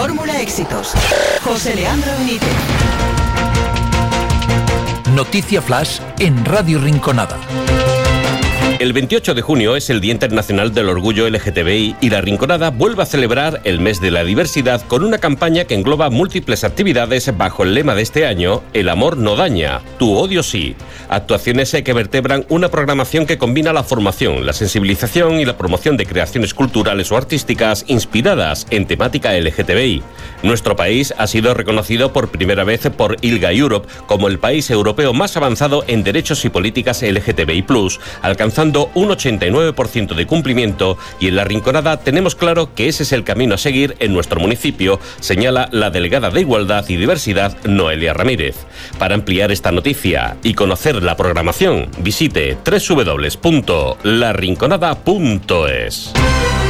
Fórmula Éxitos. José Leandro Benítez. Noticia Flash en Radio Rinconada. El 28 de junio es el Día Internacional del Orgullo LGTBI y La Rinconada vuelve a celebrar el mes de la diversidad con una campaña que engloba múltiples actividades bajo el lema de este año: El amor no daña, tu odio sí. Actuaciones que vertebran una programación que combina la formación, la sensibilización y la promoción de creaciones culturales o artísticas inspiradas en temática LGTBI. Nuestro país ha sido reconocido por primera vez por ILGA Europe como el país europeo más avanzado en derechos y políticas LGTBI+, alcanzando un 89% de cumplimiento, y en La Rinconada tenemos claro que ese es el camino a seguir en nuestro municipio, señala la delegada de Igualdad y Diversidad, Noelia Ramírez. Para ampliar esta noticia y conocer la programación, visite www.larinconada.es.